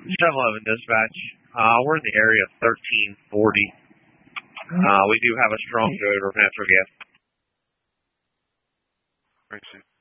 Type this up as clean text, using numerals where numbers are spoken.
7-Eleven dispatch. We're in the area of 1340. We do have a strong odor of natural gas. Thanks.